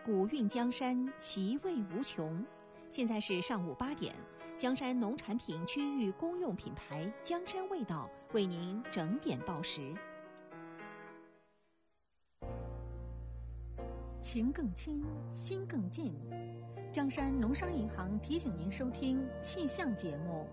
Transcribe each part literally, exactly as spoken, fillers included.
古韵江山，其味无穷。现在是上午八点，江山农产品区域公用品牌江山味道为您整点报时。 情更亲，心更近。江山农商银行提醒您收听气象节目。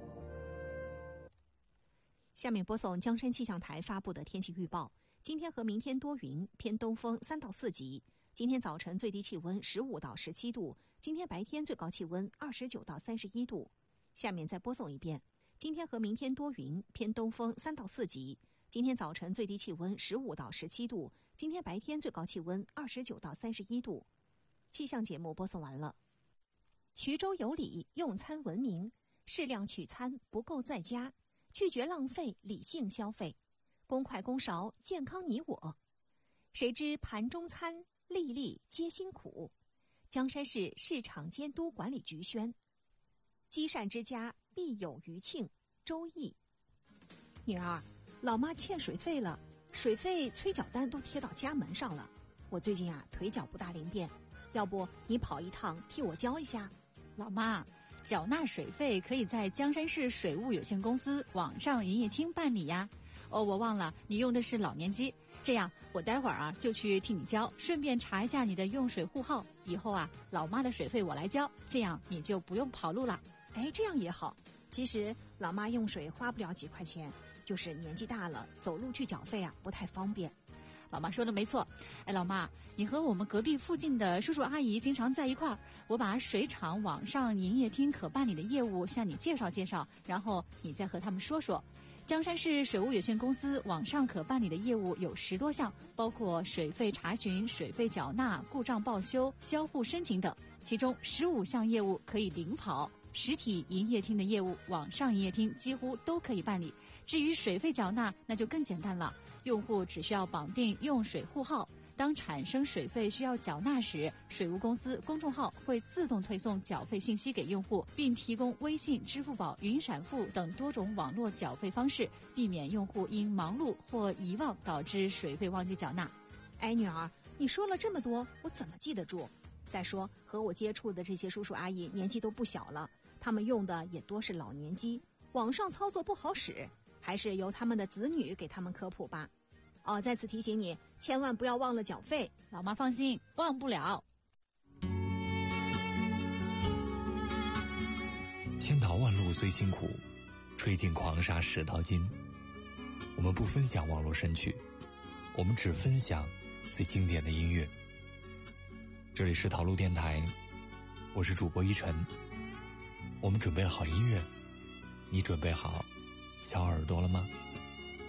下面播送江山气象台发布的天气预报。今天和明天多云，偏东风三到四级。今天早晨最低气温十五到十七度，今天白天最高气温二十九到三十一度。下面再播送一遍。今天和明天多云，偏东风三到四级。今天早晨最低气温十五到十七度，今天白天最高气温二十九到三十一度。气象节目播送完了。衢州有礼，用餐文明，适量取餐，不够在家，拒绝浪费，理性消费，公筷公勺，健康你我。谁知盘中餐，粒粒皆辛苦。江山市市场监督管理局宣。积善之家必有余庆。周易。女儿，老妈欠水费了，水费催缴单都贴到家门上了。我最近啊腿脚不大灵便，要不你跑一趟替我交一下？ 老妈，缴纳水费可以在江山市水务有限公司网上营业厅办理呀。哦，我忘了你用的是老年机，这样我待会儿啊就去替你交，顺便查一下你的用水户号。以后啊，老妈的水费我来交，这样你就不用跑路了。 哎，这样也好。其实老妈用水花不了几块钱，就是年纪大了，走路去缴费啊不太方便。 老妈说的没错。哎，老妈，你和我们隔壁附近的叔叔阿姨经常在一块儿，我把水厂网上营业厅可办理的业务向你介绍介绍，然后你再和他们说说。江山市水务有限公司网上可办理的业务有十多项，包括水费查询、水费缴纳、故障报修、销户申请等，其中十五项业务可以零跑。实体营业厅的业务，网上营业厅几乎都可以办理。至于水费缴纳，那就更简单了，用户只需要绑定用水户号，当产生水费需要缴纳时，水务公司公众号会自动推送缴费信息给用户，并提供微信、支付宝、云闪付等多种网络缴费方式，避免用户因忙碌或遗忘导致水费忘记缴纳。 哎，女儿，你说了这么多，我怎么记得住？再说和我接触的这些叔叔阿姨年纪都不小了，他们用的也多是老年机，网上操作不好使，还是由他们的子女给他们科普吧。哦，再次提醒你，千万不要忘了缴费。 老妈放心，忘不了。 千淘万漉虽辛苦，吹尽狂沙始淘金。我们不分享网络神曲，我们只分享最经典的音乐。这里是淘路电台，我是主播一晨。我们准备了好音乐，你准备好小耳朵了吗？